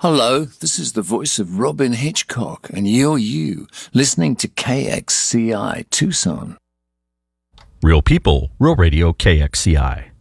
Hello, this is the voice of Robin Hitchcock, and you're listening to KXCI Tucson. Real people, real radio KXCI.